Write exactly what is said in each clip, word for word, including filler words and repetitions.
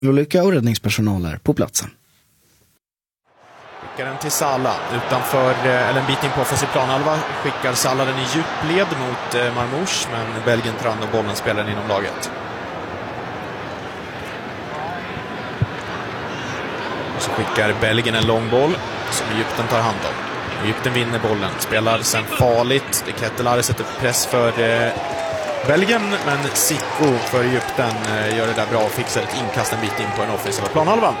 Olycka och räddningspersonaler på platsen. Skickar den till Salah utanför, eller en bit in på offensiv planhalva. Skickar Salah den i djupled mot eh, Marmouche, men Belgien tar hand om bollen, spelar den inom laget. Och så skickar Belgien en lång boll som Egypten tar hand om. Egypten vinner bollen, spelar sen farligt. Det Kettelare sätter press för eh, Belgien, men Sicko för Egypten eh, gör det där bra och fixar ett inkast en bit in på en offensiv planhalva.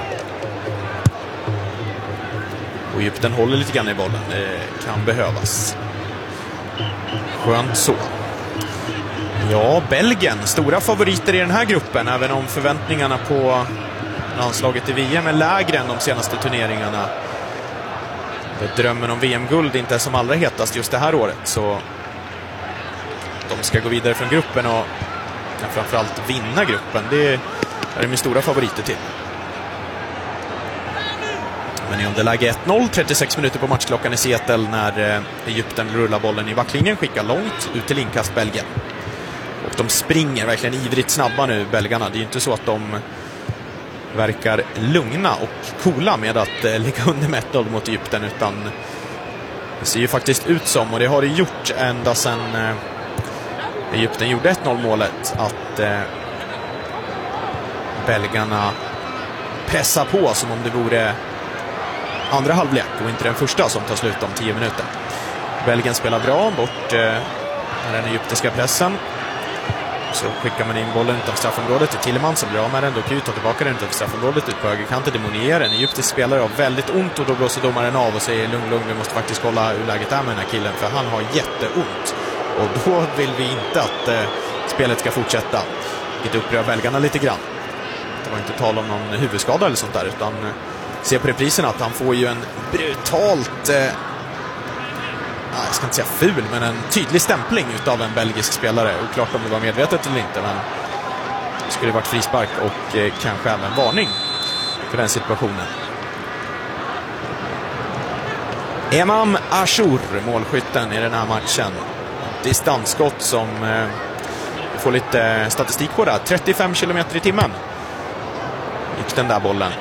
Och Egypten håller lite grann i bollen. Det kan behövas. Skönt så. Ja, Belgien, stora favoriter i den här gruppen, även om förväntningarna på landslaget i V M är lägre än de senaste turneringarna. Drömmen om V M-guld inte är som allra hetast just det här året, så de ska gå vidare från gruppen och framförallt vinna gruppen. Det är min stora favoriter till. Men i underläge ett noll, trettiosex minuter på matchklockan i Seattle när Egypten rullar bollen i backlinjen, skickar långt ut till inkast Belgien. Och de springer verkligen ivrigt snabba nu, belgarna. Det är ju inte så att de verkar lugna och coola med att eh, ligga under med ett noll mot Egypten, utan det ser ju faktiskt ut som, och det har det gjort ända sedan eh, Egypten gjorde ett noll-målet, att eh, belgarna pressar på som om det vore andra halvlek och inte den första som tar slut om tio minuter. Belgien spelar bra bort eh, den egyptiska pressen. Så skickar man in bollen utanför straffområdet till Tillemans som blir av med den. Då kan ju ta tillbaka den utanför straffområdet ut på högerkanten till Monier. En egyptisk spelare har väldigt ont, och då blåser domaren av och säger lugn, lugn, vi måste faktiskt kolla hur läget är med den här killen, för han har jätteont. Och då vill vi inte att eh, spelet ska fortsätta. Vilket upprör belgarna lite grann. Det var inte tal om någon huvudskada eller sånt där, utan eh, se på reprisen att han får ju en brutalt... Eh, jag ska inte säga ful, men en tydlig stämpling utav en belgisk spelare. Oklart om det var medvetet eller inte, men det skulle varit frispark och eh, kanske även varning för den situationen. Emam Ashur, målskytten i den här matchen. Distansskott som eh, får lite statistik på det. trettiofem kilometer i timmen gick den där bollen.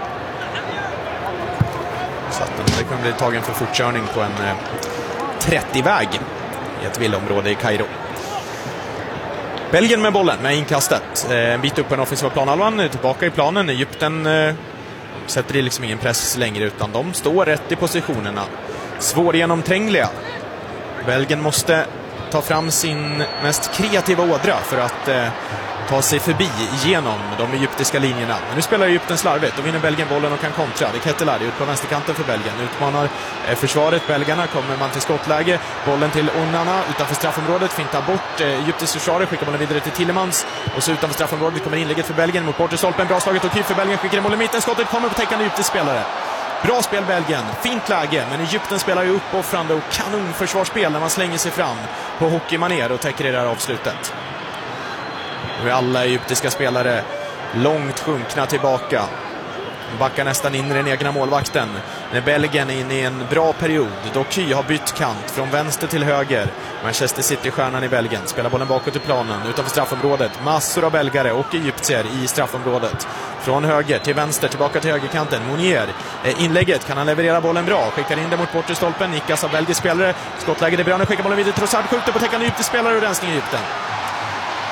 Så att den kan bli tagen för fortkörning på en eh, trettio-väg i ett villaområde i Kairo. Belgien med bollen, med inkastet. En bit upp på en offensiva planhalvan, tillbaka i planen. Egypten eh, sätter det liksom ingen press längre, utan de står rätt i positionerna. Svårgenomträngliga. Belgien måste ta fram sin mest kreativa ådra för att eh, ta sig förbi genom de egyptiska linjerna. Men nu spelar Egypten slarvigt. Då vinner Belgien bollen och kan kontra. Det är Kettelare ut på vänsterkanten för Belgien. Utmanar eh, försvaret. Belgarna kommer man till skottläge. Bollen till Onana utanför straffområdet. Fintar bort eh, Egyptens försvarare. Skickar bollen vidare till Tillemans. Och så utanför straffområdet kommer inlägget för Belgien mot bortre stolpen. Bra slaget och kul för Belgien. Skickar en boll i mitten. Skottet kommer på täckande Egyptens spelare. Bra spel Belgien, fint läge, men Egypten spelar ju uppoffrande och kanonförsvarsspel när man slänger sig fram på hockeymanér och täcker det där avslutet. Nu är alla egyptiska spelare långt sjunkna tillbaka. Backar nästan in i den egna målvakten. När Belgien är inne i en bra period. Doky har bytt kant från vänster till höger. Manchester City-stjärnan i Belgien spelar bollen bakåt i planen utanför straffområdet. Massor av belgare och egyptier i straffområdet. Från höger till vänster, tillbaka till högerkanten. Monier, inlägget, kan han leverera bollen bra? Skickar in det mot bortre stolpen, nickas av belgisk spelare. Skottläge De Bruyne, skickar bollen vidare. Trossard skjuter på täckande egyptisk spelare och rensning i Egypten.